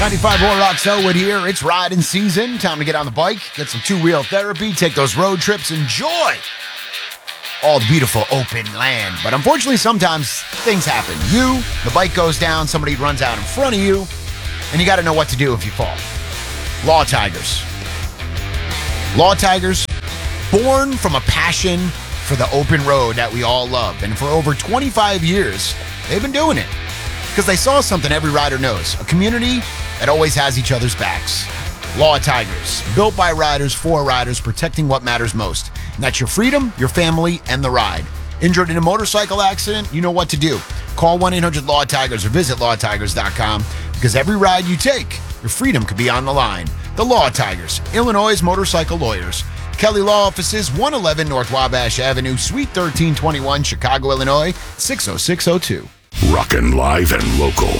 95 War Rock Selwood here. It's riding season. Time to get on the bike, get some two-wheel therapy, take those road trips, enjoy all the beautiful open land. But unfortunately, sometimes things happen. The bike goes down, somebody runs out in front of you, and you got to know what to do if you fall. Law Tigers. Law Tigers, born from a passion for the open road that we all love. And for over 25 years, they've been doing it because they saw something every rider knows, a community that always has each other's backs. Law Tigers, built by riders for riders, protecting what matters most. And that's your freedom, your family, and the ride. Injured in a motorcycle accident, you know what to do. Call 1-800-LAW-TIGERS or visit lawtigers.com because every ride you take, your freedom could be on the line. The Law Tigers, Illinois' motorcycle lawyers. Kelly Law Offices, 111 North Wabash Avenue, Suite 1321, Chicago, Illinois, 60602. Rockin' live and local.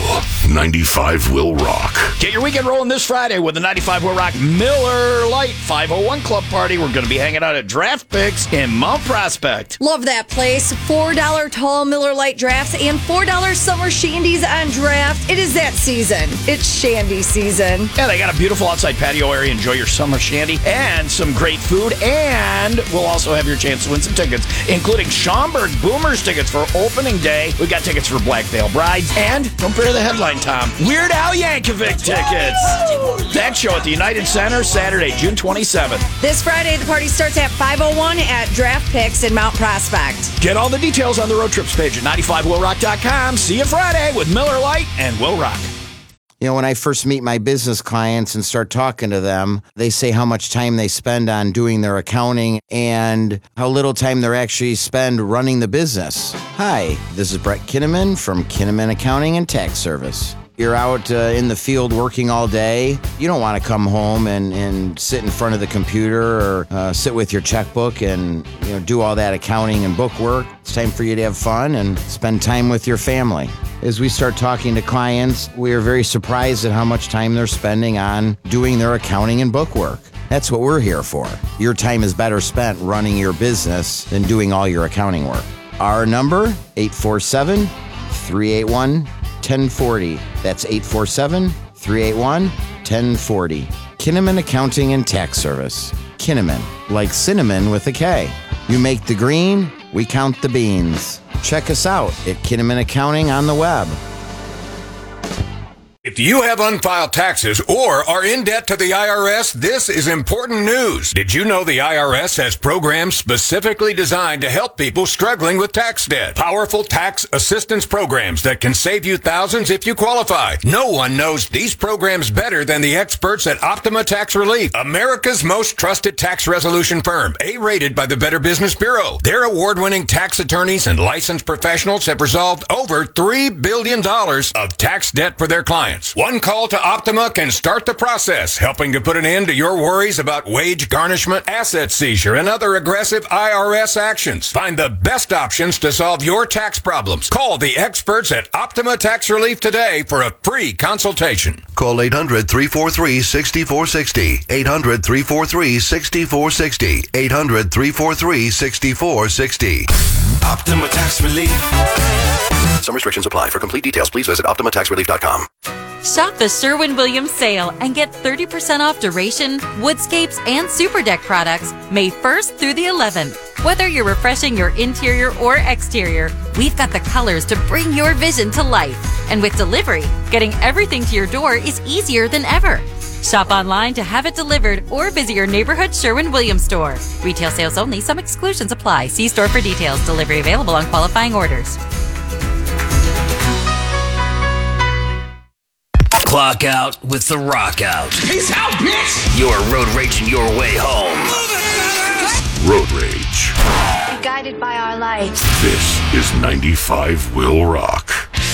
95 Will Rock. Get your weekend rolling this Friday with the 95 Will Rock Miller Lite 501 Club Party. We're going to be hanging out at Draft Picks in Mount Prospect. Love that place. $4 tall Miller Lite drafts and $4 summer shandies on draft. It is that season. It's shandy season. Yeah, they got a beautiful outside patio area. Enjoy your summer shandy and some great food. And we'll also have your chance to win some tickets, including Schaumburg Boomers tickets for opening day. We got tickets for Black Veil Brides. And don't forget the headline, Tom. Weird Al Yankovic tickets. That show at the United Center, Saturday, June 27th. This Friday, the party starts at 5:01 at Draft Picks in Mount Prospect. Get all the details on the road trips page at 95willrock.com. See you Friday with Miller Lite and Will Rock. You know, when I first meet my business clients and start talking to them, they say how much time they spend on doing their accounting and how little time they actually spend running the business. Hi, this is Brett Kinnaman from Kinnaman Accounting and Tax Service. You're out in the field working all day. You don't want to come home and sit in front of the computer or sit with your checkbook and do all that accounting and book work. It's time for you to have fun and spend time with your family. As we start talking to clients, we are very surprised at how much time they're spending on doing their accounting and book work. That's what we're here for. Your time is better spent running your business than doing all your accounting work. Our number, 847-381-1040. That's 847-381-1040. Kinnaman Accounting and Tax Service. Kinnaman, like cinnamon with a K. You make the green, we count the beans. Check us out at Kinnaman Accounting on the web. If you have unfiled taxes or are in debt to the IRS, this is important news. Did you know the IRS has programs specifically designed to help people struggling with tax debt? Powerful tax assistance programs that can save you thousands if you qualify. No one knows these programs better than the experts at Optima Tax Relief, America's most trusted tax resolution firm, A-rated by the Better Business Bureau. Their award-winning tax attorneys and licensed professionals have resolved over $3 billion of tax debt for their clients. One call to Optima can start the process, helping to put an end to your worries about wage garnishment, asset seizure, and other aggressive IRS actions. Find the best options to solve your tax problems. Call the experts at Optima Tax Relief today for a free consultation. Call 800-343-6460. 800-343-6460. 800-343-6460. Optima Tax Relief. Some restrictions apply. For complete details, please visit OptimaTaxRelief.com. Shop the Sherwin-Williams sale and get 30% off Duration, Woodscapes, and Super Deck products May 1st through the 11th. Whether you're refreshing your interior or exterior, we've got the colors to bring your vision to life. And with delivery, getting everything to your door is easier than ever. Shop online to have it delivered or visit your neighborhood Sherwin-Williams store. Retail sales only. Some exclusions apply. See store for details. Delivery available on qualifying orders. Clock out with the rock out. Peace out, bitch! You're road raging your way home. Road Rage. Guided by our light. This is 95 Will Rock.